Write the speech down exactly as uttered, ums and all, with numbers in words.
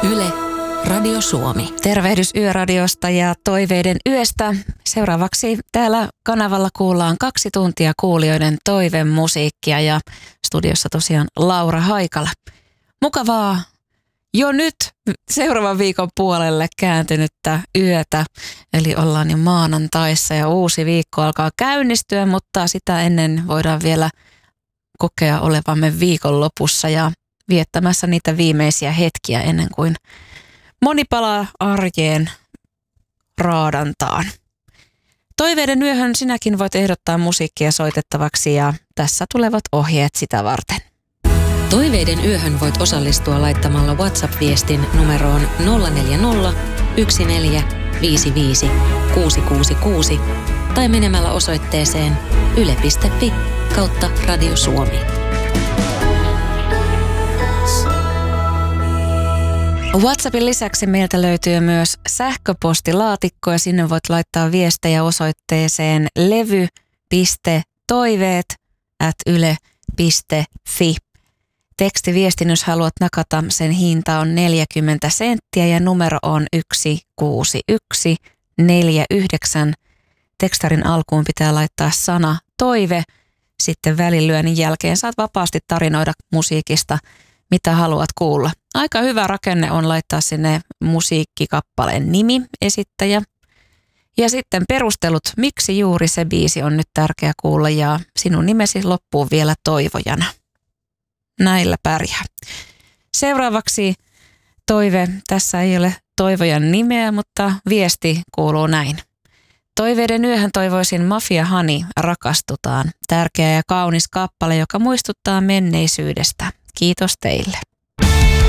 Yle, Radio Suomi. Tervehdys Yöradiosta ja toiveiden yöstä. Seuraavaksi täällä kanavalla kuullaan kaksi tuntia kuulijoiden toivemusiikkia ja studiossa tosiaan Laura Haikala. Mukavaa jo nyt seuraavan viikon puolelle kääntynyttä yötä. Eli ollaan jo maanantaissa ja uusi viikko alkaa käynnistyä, mutta sitä ennen voidaan vielä kokea olevamme viikonlopussa ja viettämässä niitä viimeisiä hetkiä ennen kuin moni palaa arjeen raadantaan. Toiveiden yöhön sinäkin voit ehdottaa musiikkia soitettavaksi ja tässä tulevat ohjeet sitä varten. Toiveiden yöhön voit osallistua laittamalla WhatsApp-viestin numeroon nolla neljä nolla, yksi neljä, viisi viisi, kuusi kuusi kuusi tai menemällä osoitteeseen yle piste fi kautta Radio Suomi. WhatsAppin lisäksi meiltä löytyy myös sähköpostilaatikko ja sinne voit laittaa viestejä osoitteeseen levy piste toiveet ät yle piste fi. Tekstiviestin, jos haluat nakata, sen hinta on neljäkymmentä senttiä ja numero on yksi kuusi yksi neljä yhdeksän. Tekstarin alkuun pitää laittaa sana toive, sitten välilyönnin jälkeen saat vapaasti tarinoida musiikista, mitä haluat kuulla. Aika hyvä rakenne on laittaa sinne musiikkikappaleen nimi, esittäjä. Ja sitten perustelut, miksi juuri se biisi on nyt tärkeä kuulla ja sinun nimesi loppuu vielä toivojana. Näillä pärjää. Seuraavaksi toive. Tässä ei ole toivojan nimeä, mutta viesti kuuluu näin. Toiveiden yöhön toivoisin Mafia Honey, Rakastutaan. Tärkeä ja kaunis kappale, joka muistuttaa menneisyydestä. Kiitos teille.